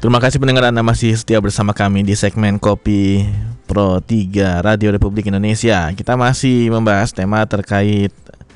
Terima kasih pendengar, Anda masih setia bersama kami di segmen Kopi Pro 3 Radio Republik Indonesia. Kita masih membahas tema terkait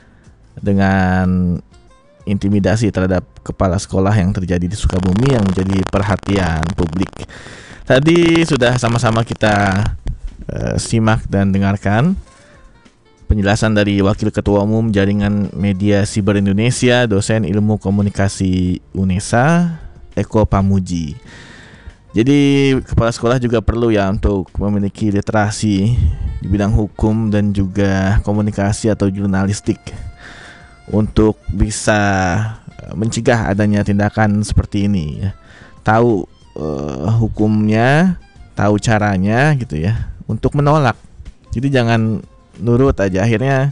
dengan intimidasi terhadap kepala sekolah yang terjadi di Sukabumi yang menjadi perhatian publik. Tadi sudah sama-sama kita simak dan dengarkan penjelasan dari Wakil Ketua Umum Jaringan Media Siber Indonesia, dosen Ilmu Komunikasi UNESA, Eko Pamuji. Jadi kepala sekolah juga perlu ya untuk memiliki literasi di bidang hukum dan juga komunikasi atau jurnalistik untuk bisa mencegah adanya tindakan seperti ini ya. Tahu hukumnya, tahu caranya gitu ya untuk menolak. Jadi jangan nurut aja, akhirnya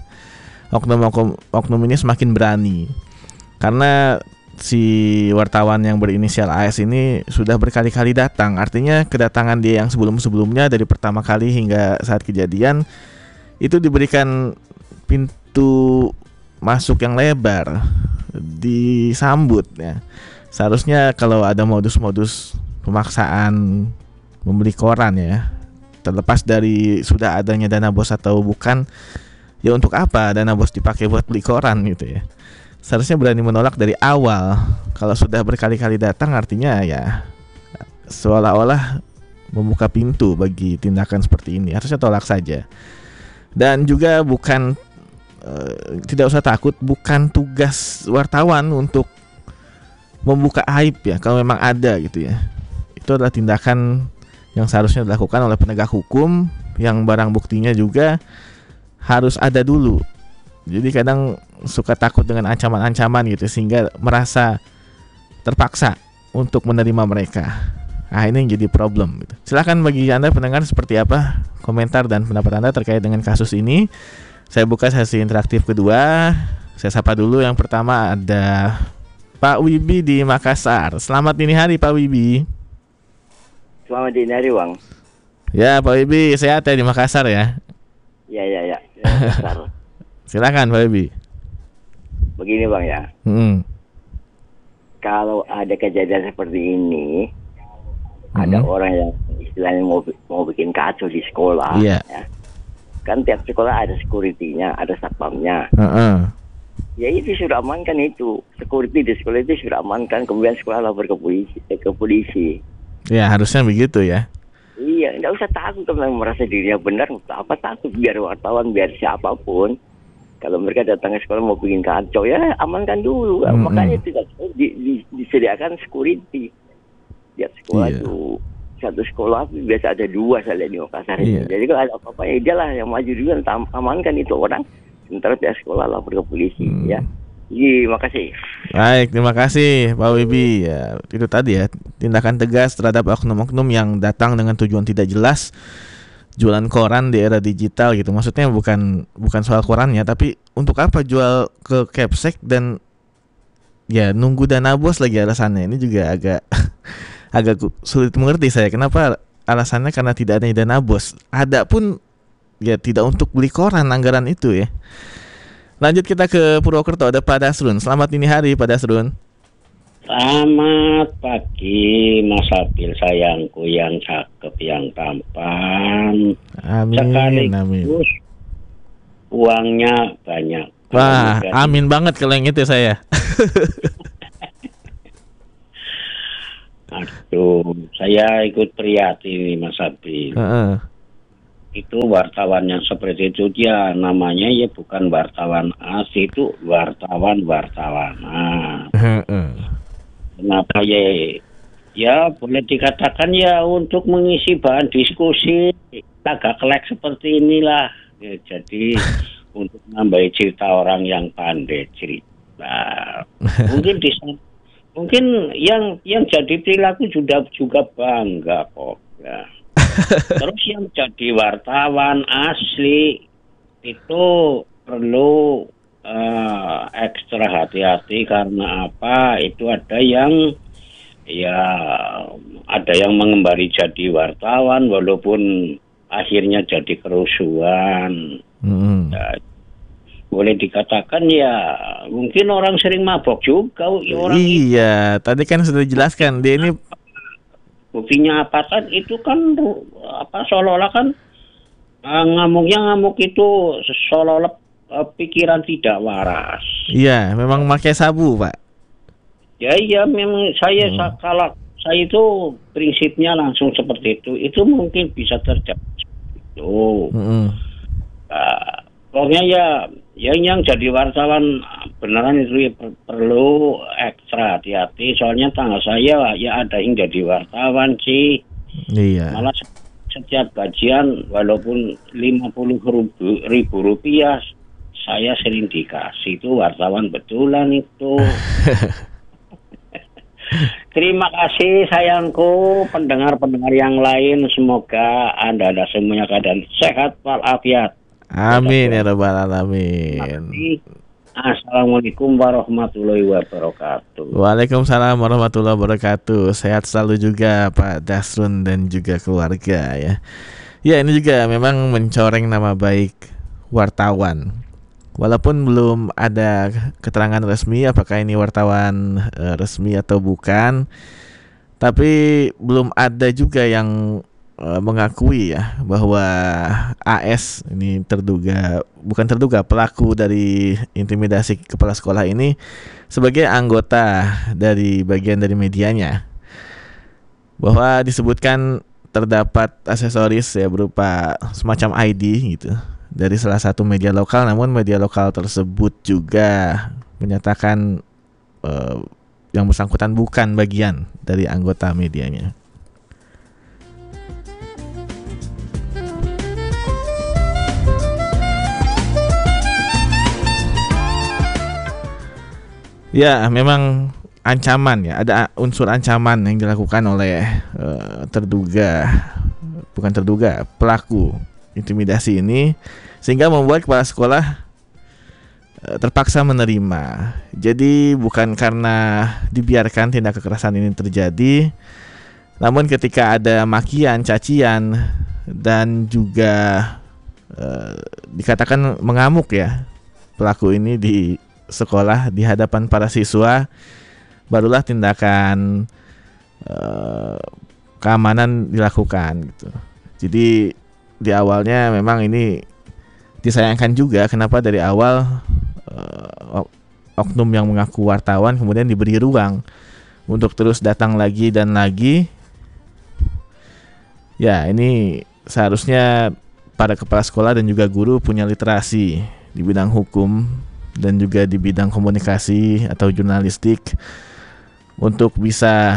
oknum ini semakin berani. Karena si wartawan yang berinisial AS ini sudah berkali-kali datang. Artinya kedatangan dia yang sebelum-sebelumnya dari pertama kali hingga saat kejadian itu diberikan pintu masuk yang lebar, disambut ya. Seharusnya kalau ada modus-modus pemaksaan membeli koran ya, terlepas dari sudah adanya dana bos atau bukan, ya untuk apa dana bos dipakai buat beli koran gitu ya. Seharusnya berani menolak dari awal. Kalau sudah berkali-kali datang artinya ya seolah-olah membuka pintu bagi tindakan seperti ini. Harusnya tolak saja. Dan juga bukan tidak usah takut, bukan tugas wartawan untuk membuka aib ya kalau memang ada gitu ya. Itu adalah tindakan yang seharusnya dilakukan oleh penegak hukum yang barang buktinya juga harus ada dulu. Jadi kadang suka takut dengan ancaman-ancaman gitu sehingga merasa terpaksa untuk menerima mereka. Nah, ini yang jadi problem gitu. Silakan bagi Anda pendengar seperti apa komentar dan pendapat Anda terkait dengan kasus ini. Saya buka sesi interaktif kedua. Saya sapa dulu, yang pertama ada Pak Wibi di Makassar. Selamat dini hari Pak Wibi. Selamat dini hari, Bang. Ya Pak Wibi, sehat ya di Makassar ya? Ya. Makassar. Silakan Pak Wibi. Begini Bang ya. Kalau ada kejadian seperti ini, ada orang yang istilahnya mau bikin kacau di sekolah, ya. Kan tiap sekolah ada security-nya, ada satpamnya. Ya itu sudah amankan itu. Security di sekolah itu sudah amankan, kemudian sekolah lapor ke polisi. Ya harusnya begitu ya. Iya, nggak usah takut kalau merasa dirinya benar. Apa takut, biar wartawan, biar siapapun. Kalau mereka datang ke sekolah mau bikin kacau, ya amankan dulu. Makanya tidak disediakan security. Tiap sekolah itu satu sekolah biasa ada 2 saya lihat di Makassar. Jadi kalau ada apa-apa ya dia lah yang maju dulu, amankan itu orang. Sementara pihak sekolah lapor ke polisi ya. Terima kasih. Baik, terima kasih Pak Wibi. Ya, itu tadi ya, tindakan tegas terhadap oknum-oknum yang datang dengan tujuan tidak jelas, jualan koran di era digital gitu. Maksudnya bukan soal korannya, tapi untuk apa jual ke Capsek dan ya nunggu dana bos lagi alasannya. Ini juga agak sulit mengerti saya. Kenapa alasannya karena tidak ada dana bos. Ada pun ya tidak untuk beli koran anggaran itu ya. Lanjut kita ke Purwokerto, ada Pak Dasrun. Selamat dini hari Pak Dasrun. Selamat pagi Mas Abil sayangku yang cakep, yang tampan. Amin. Sekaligus uangnya banyak. Wah, amin banget kalau yang itu saya. Aduh, saya ikut prihatin Mas Abil. Itu wartawan yang seperti itu, dia namanya ya bukan wartawan asli, itu wartawan. Kenapa ya boleh dikatakan ya untuk mengisi bahan diskusi agak kelek seperti inilah ya, jadi untuk menambah cerita orang yang pandai cerita. Mungkin yang jadi perilaku juga bangga kok ya. Terus yang jadi wartawan asli itu perlu ekstra hati-hati karena apa? Itu ada yang mengembari jadi wartawan walaupun akhirnya jadi kerusuhan. Ya, boleh dikatakan ya mungkin orang sering mabok juga. Iya, tadi kan sudah dijelaskan dia ini Buktinya apa kan? Itu kan seolah-olah kan ngamuk itu seolah-olah pikiran tidak waras. Iya, memang pakai sabu, Pak. Ya iya, memang kalau saya itu prinsipnya langsung seperti itu. Itu mungkin bisa terjadi. Itu. Pokoknya ya yang jadi wartawan beneran itu perlu ekstra hati-hati. Soalnya tangga saya ya ada yang jadi wartawan sih. Iya. Malah setiap gajian walaupun 50.000 rupiah saya sering dikasih. Itu wartawan betulan itu. Terima kasih sayangku, pendengar-pendengar yang lain, semoga Anda semuanya keadaan sehat walafiat. Amin ya rabbal alamin. Assalamualaikum warahmatullahi wabarakatuh. Waalaikumsalam warahmatullahi wabarakatuh. Sehat selalu juga Pak Dasrun dan juga keluarga ya. Ya, ini juga memang mencoreng nama baik wartawan. Walaupun belum ada keterangan resmi apakah ini wartawan resmi atau bukan, tapi belum ada juga yang mengakui ya bahwa AS ini pelaku dari intimidasi kepala sekolah ini sebagai anggota dari bagian dari medianya. Bahwa disebutkan terdapat aksesoris ya berupa semacam ID gitu dari salah satu media lokal, namun media lokal tersebut juga menyatakan yang bersangkutan bukan bagian dari anggota medianya. Ya, memang ancaman ya, ada unsur ancaman yang dilakukan oleh pelaku intimidasi ini, sehingga membuat kepala sekolah terpaksa menerima. Jadi bukan karena dibiarkan tindak kekerasan ini terjadi, namun ketika ada makian, cacian, dan juga dikatakan mengamuk ya pelaku ini di sekolah di hadapan para siswa, barulah tindakan keamanan dilakukan gitu. Jadi di awalnya memang ini disayangkan juga kenapa dari awal oknum yang mengaku wartawan kemudian diberi ruang untuk terus datang lagi dan lagi. Ya, ini seharusnya para kepala sekolah dan juga guru punya literasi di bidang hukum dan juga di bidang komunikasi atau jurnalistik untuk bisa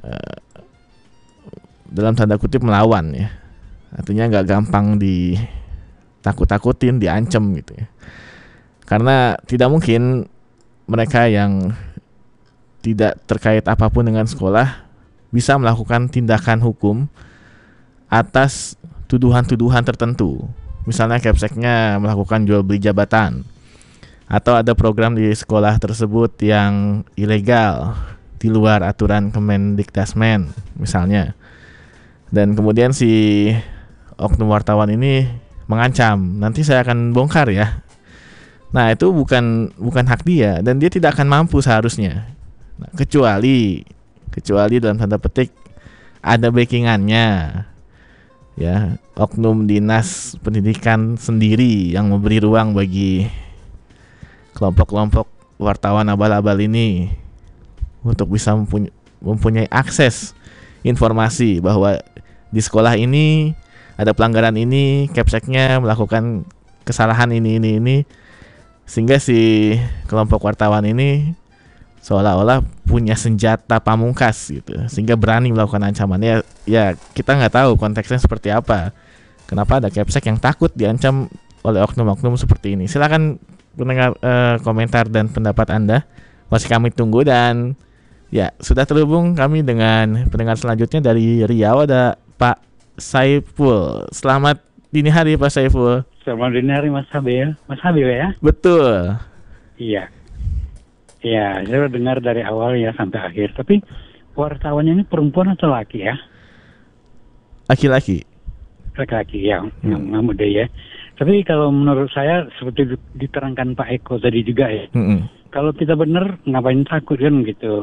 dalam tanda kutip melawan ya. Artinya nggak gampang ditakut-takutin, diancam gitu ya. Karena tidak mungkin mereka yang tidak terkait apapun dengan sekolah bisa melakukan tindakan hukum atas tuduhan-tuduhan tertentu. Misalnya Kepseknya melakukan jual beli jabatan, atau ada program di sekolah tersebut yang ilegal di luar aturan Kemendikdasmen misalnya. Dan kemudian si oknum wartawan ini mengancam, nanti saya akan bongkar ya. Nah, itu bukan hak dia dan dia tidak akan mampu seharusnya. Nah, kecuali dalam tanda petik ada backingannya. Ya, oknum dinas pendidikan sendiri yang memberi ruang bagi kelompok-kelompok wartawan abal-abal ini untuk bisa mempunyai akses informasi bahwa di sekolah ini ada pelanggaran ini, Kepseknya melakukan kesalahan ini, sehingga si kelompok wartawan ini seolah-olah punya senjata pamungkas gitu, sehingga berani melakukan ancaman. Ya kita nggak tahu konteksnya seperti apa. Kenapa ada Kepsek yang takut diancam oleh oknum-oknum seperti ini? Silakan pendengar komentar dan pendapat Anda, masih kami tunggu. Dan ya sudah terhubung kami dengan pendengar selanjutnya dari Riau, ada Pak Saiful. Selamat dini hari Pak Saiful. Selamat dini hari Mas Habil ya? Betul. Iya, saya dengar dari awal ya sampai akhir. Tapi wartawannya ini perempuan atau laki ya? Laki-laki ya, yang muda ya. Tapi kalau menurut saya seperti diterangkan Pak Eko tadi juga ya. Kalau kita benar ngapain takut kan gitu.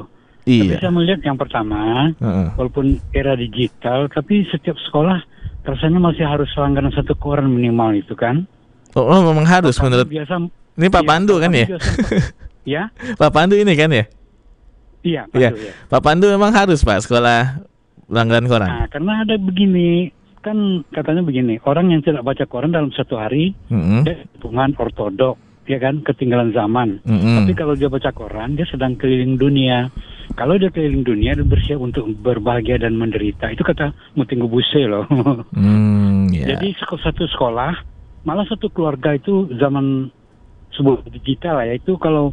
Tapi Iya. saya melihat yang pertama, walaupun era digital, tapi setiap sekolah rasanya masih harus langganan satu koran minimal itu kan. Oh, memang harus Kami menurut. biasa, Ini Pak Pandu kan kami ya? biasa, ya, Pak Pandu ini kan ya? iya, Iya. Pandu, ya. Pak Pandu memang harus Pak sekolah langganan koran. Nah, karena ada begini, kan katanya begini, orang yang tidak baca koran dalam satu hari, dia hubungan ortodok, ya kan, ketinggalan zaman. Tapi kalau dia baca koran, dia sedang keliling dunia. Kalau dia keliling dunia, dia bersiap untuk berbahagia dan menderita. Itu kata Mutinggu Buse loh. Yeah. Jadi satu sekolah, malah satu keluarga itu zaman sebuah digital lah, yaitu kalau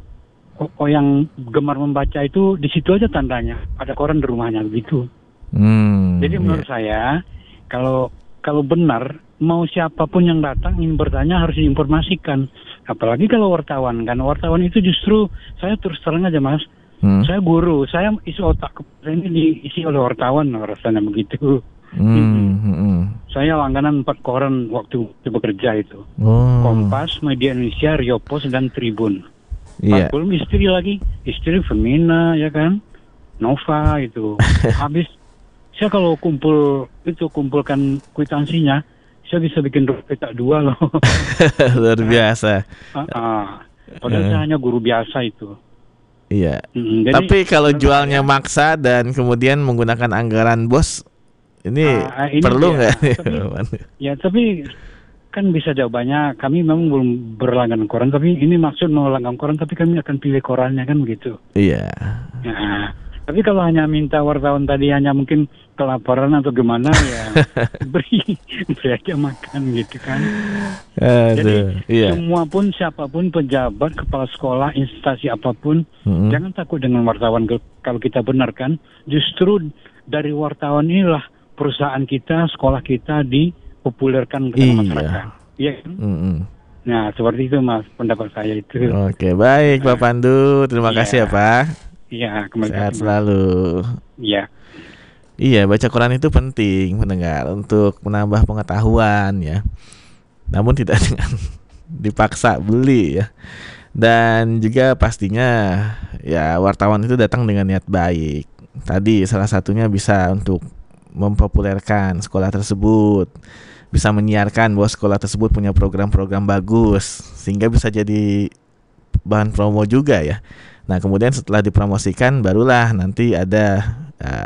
yang gemar membaca itu di situ aja tandanya, ada koran di rumahnya begitu. Jadi menurut saya, kalau benar mau siapapun yang datang ingin bertanya harus diinformasikan. Apalagi kalau wartawan kan, wartawan itu justru saya terus terang aja Mas. Saya guru, saya isi otak ini diisi oleh wartawan rasanya begitu. Saya langganan 4 koran waktu bekerja itu. Kompas, Media Indonesia, Rio Pos dan Tribun. Iya. Belum istri lagi, istri Femina ya kan, Nova itu. Habis saya kalau kumpulkan kwitansinya, saya bisa bikin petak 2 loh. Luar biasa. Padahal saya hanya guru biasa itu. Iya. Jadi, tapi kalau jualnya maksa dan kemudian menggunakan anggaran bos, ini perlu nggak? Tapi kan bisa jawabannya, kami memang belum berlangganan koran, tapi ini maksud mau langganan koran, tapi kami akan pilih korannya kan begitu. Iya. Nah, tapi kalau hanya minta wartawan tadi hanya mungkin kelaparan atau gimana ya beri aja makan gitu kan. Jadi semua pun siapapun pejabat, kepala sekolah, instansi apapun, jangan takut dengan wartawan kalau kita benarkan. Justru dari wartawan inilah perusahaan kita, sekolah kita dipopulerkan ke masyarakat. Iya kan? Nah seperti itu Mas pendapat saya itu. Oke, baik Pak Pandu, terima kasih ya Pak. Iya, kembali sehat selalu. Iya. Iya, baca Quran itu penting mendengar untuk menambah pengetahuan ya. Namun tidak dengan dipaksa beli ya. Dan juga pastinya ya wartawan itu datang dengan niat baik. Tadi salah satunya bisa untuk mempopulerkan sekolah tersebut, bisa menyiarkan bahwa sekolah tersebut punya program-program bagus sehingga bisa jadi bahan promo juga ya. Nah kemudian setelah dipromosikan barulah nanti ada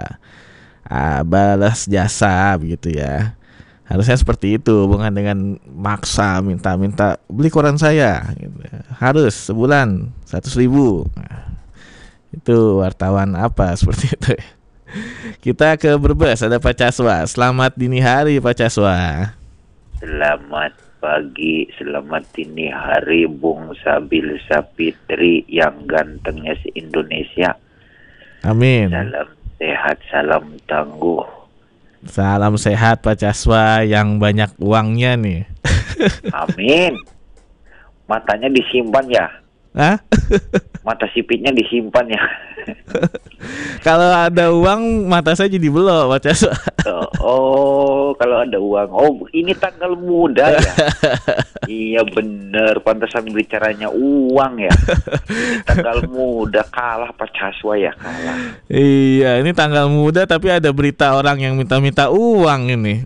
balas jasa begitu ya. Harusnya seperti itu, bukan dengan maksa minta beli koran saya gitu. Harus sebulan 100.000. Nah, itu wartawan apa seperti itu ya. Kita ke Brebes, ada Pak Caswa. Selamat dini hari Pak Caswa. Selamat pagi, selamat dini hari Bung Sabil Sapitri yang gantengnya se-Indonesia. Amin. Salam sehat, salam tangguh. Salam sehat Pak Caswa yang banyak uangnya nih. Amin. Matanya disimpan ya? Hah? Mata sipitnya disimpan ya? Kalau ada uang mata saya jadi belok Pak Caswa. Oh, kalau ada uang. Oh, ini tanggal muda ya? Iya bener, pantasan bicaranya uang ya. Ini tanggal muda, kalah Pak Caswa ya, kalah. Iya, ini tanggal muda tapi ada berita orang yang minta-minta uang ini.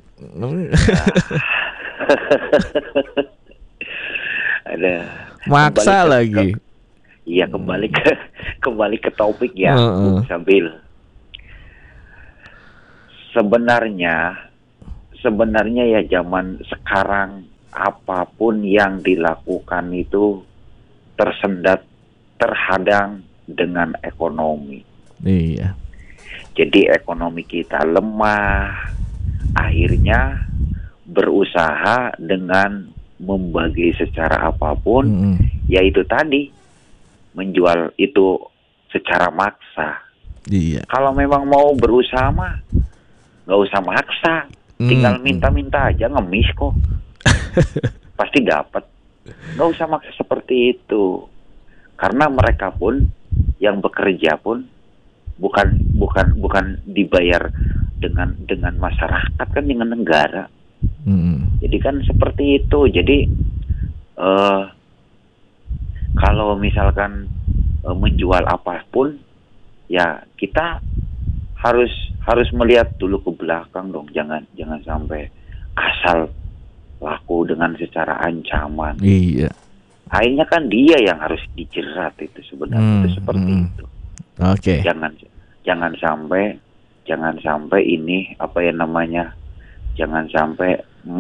Ada maksa lagi. Iya, kembali ke topik ya, sambil sebenarnya ya zaman sekarang apapun yang dilakukan itu terhadang dengan ekonomi. Iya. Jadi ekonomi kita lemah, akhirnya berusaha dengan membagi secara apapun, yaitu tadi menjual itu secara maksa. Iya. Kalau memang mau berusaha mah nggak usah maksa, tinggal minta-minta aja, ngemis kok. Pasti dapat. Nggak usah maksa seperti itu. Karena mereka pun yang bekerja pun bukan dibayar dengan masyarakat kan, dengan negara. Jadi kan seperti itu. Jadi kalau misalkan menjual apapun ya kita harus melihat dulu ke belakang dong, jangan sampai asal laku dengan secara ancaman. Iya. Akhirnya kan dia yang harus dijerat itu sebenarnya, itu seperti itu. Oke. Jangan sampai ini jangan sampai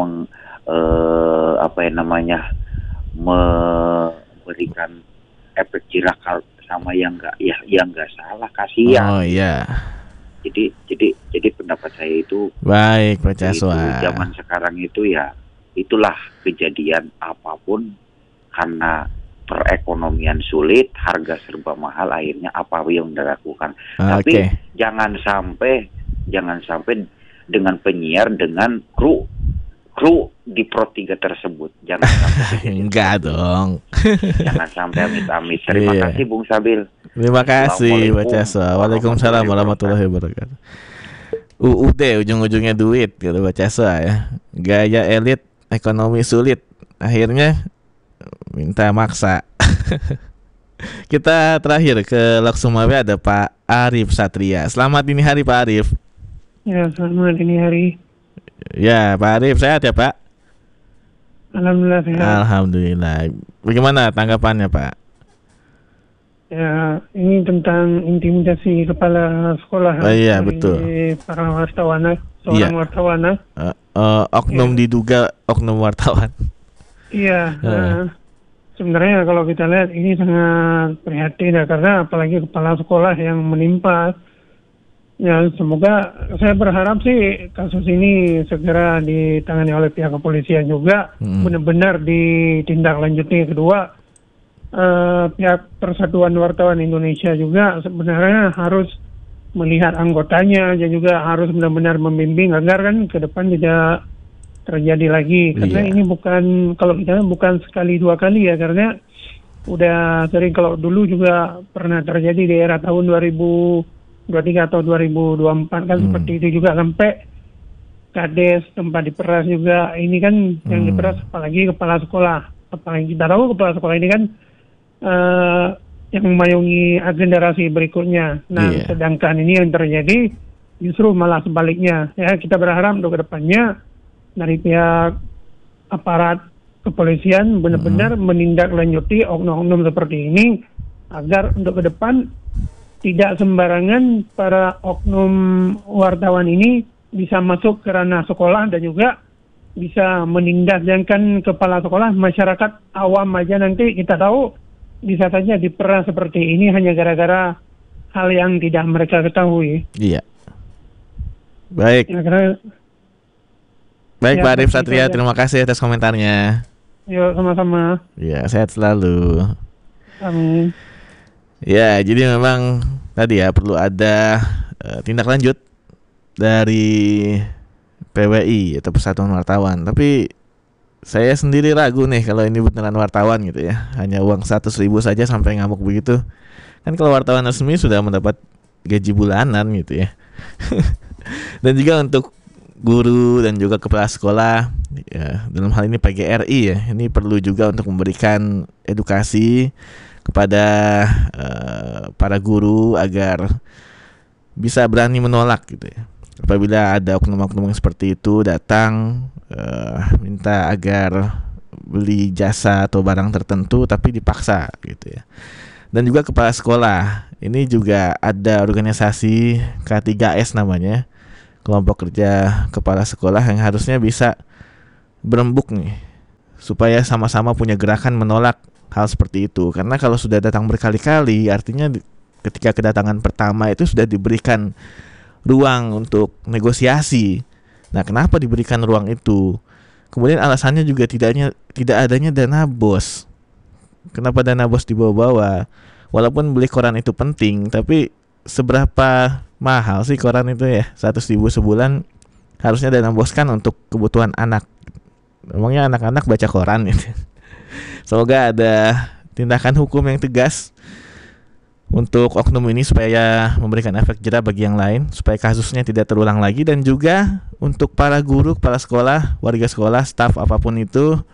memberikan efek jerak sama yang nggak salah, kasihan. Oh iya. Jadi pendapat saya itu baik, Pak Caswa. Zaman sekarang itu ya itulah kejadian apapun karena perekonomian sulit, harga serba mahal, akhirnya apa yang dilakukan. Tapi jangan sampai dengan penyiar dengan kru di Pro 3 tersebut. Jangan sampai enggak dong. Jangan sampai amit-amit. Terima kasih Bung Sabil. Terima kasih Pak Caswa. Waalaikumsalam warahmatullahi wabarakatuh. UUD ujung-ujungnya duit gitu Pak Caswa ya. Gaya elit, ekonomi sulit. Akhirnya minta maksa. Kita terakhir ke Lok Sumawe, ada Pak Arif Satria. Selamat dini hari Pak Arif. Ya, selamat dini hari. Ya, Pak Arif sehat ya Pak? Alhamdulillah sehat. Alhamdulillah. Bagaimana tanggapannya Pak? Ya, ini tentang intimidasi kepala sekolah. Oh iya, betul. Para wartawan, seorang wartawan. Oknum diduga oknum wartawan. Iya. Sebenarnya kalau kita lihat ini sangat prihatin ya, karena apalagi kepala sekolah yang menimpa. Ya, semoga, saya berharap sih kasus ini segera ditangani oleh pihak kepolisian juga, benar-benar ditindaklanjuti. Kedua, pihak Persatuan Wartawan Indonesia juga sebenarnya harus melihat anggotanya dan juga harus benar-benar membimbing agar kan ke depan tidak terjadi lagi. Karena ini bukan, kalau kita bukan sekali dua kali ya, karena udah sering. Kalau dulu juga pernah terjadi di era tahun 2023 atau 2024 kan seperti itu juga, sampai kades tempat diperas juga. Ini kan yang diperas apalagi kepala sekolah. Apalagi kita tahu kepala sekolah ini kan yang memayungi generasi berikutnya. Nah, sedangkan ini yang terjadi justru malah sebaliknya. Ya, kita berharap untuk kedepannya dari pihak aparat kepolisian benar-benar menindaklanjuti oknum-oknum seperti ini, agar untuk ke depan tidak sembarangan para oknum wartawan ini bisa masuk ke ranah sekolah dan juga bisa menindas. Jangan kepala sekolah, masyarakat awam aja nanti kita tahu bisa saja diperas seperti ini hanya gara-gara hal yang tidak mereka ketahui. Iya. Baik. Ya, karena baik Pak Arif Satria, terima kasih atas komentarnya. Yuk, sama-sama. Ya, sehat selalu. Amin. Ya, jadi memang tadi ya perlu ada tindak lanjut dari PWI atau Persatuan Wartawan. Tapi saya sendiri ragu nih kalau ini beneran wartawan gitu ya. Hanya uang 100.000 saja sampai ngamuk begitu. Kan kalau wartawan resmi sudah mendapat gaji bulanan gitu ya. Dan juga untuk guru dan juga kepala sekolah ya, dalam hal ini PGRI ya, ini perlu juga untuk memberikan edukasi kepada para guru agar bisa berani menolak gitu ya. Apabila ada oknum-oknum yang seperti itu datang minta agar beli jasa atau barang tertentu tapi dipaksa gitu ya. Dan juga kepala sekolah, ini juga ada organisasi K3S namanya, kelompok kerja kepala sekolah, yang harusnya bisa berembuk nih supaya sama-sama punya gerakan menolak hal seperti itu. Karena kalau sudah datang berkali-kali, artinya ketika kedatangan pertama itu sudah diberikan ruang untuk negosiasi. Nah, kenapa diberikan ruang itu? Kemudian alasannya juga tidak adanya dana BOS. Kenapa dana BOS dibawa-bawa? Walaupun beli koran itu penting, tapi seberapa mahal sih koran itu ya? 100.000 sebulan. Harusnya dana BOS kan untuk kebutuhan anak. Emangnya anak-anak baca koran gitu. Semoga ada tindakan hukum yang tegas untuk oknum ini supaya memberikan efek jera bagi yang lain, supaya kasusnya tidak terulang lagi. Dan juga untuk para guru, kepala sekolah, warga sekolah, staf apapun itu,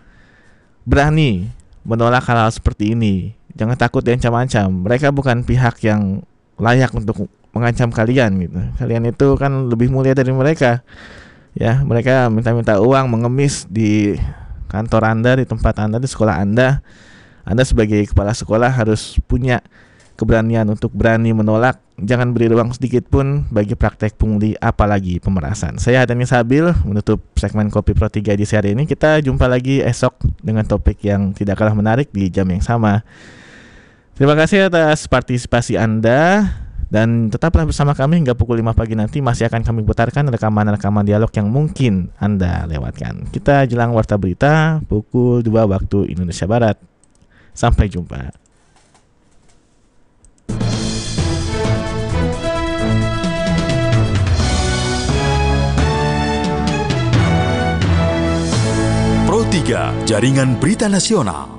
berani menolak hal-hal seperti ini. Jangan takut diancam-ancam. Mereka bukan pihak yang layak untuk mengancam kalian gitu. Kalian itu kan lebih mulia dari mereka. Ya, mereka minta-minta uang, mengemis di kantor Anda, di tempat Anda, di sekolah Anda. Anda sebagai kepala sekolah harus punya keberanian untuk berani menolak. Jangan beri ruang sedikit pun bagi praktek pungli, apalagi pemerasan. Saya Hadani Sabil menutup segmen Kopi Pro 3 di seri ini. Kita jumpa lagi esok dengan topik yang tidak kalah menarik di jam yang sama. Terima kasih atas partisipasi Anda. Dan tetaplah bersama kami hingga pukul 5 pagi nanti. Masih akan kami putarkan rekaman-rekaman dialog yang mungkin Anda lewatkan. Kita jelang Warta Berita pukul 2 waktu Indonesia Barat. Sampai jumpa. Pro 3, Jaringan Berita Nasional.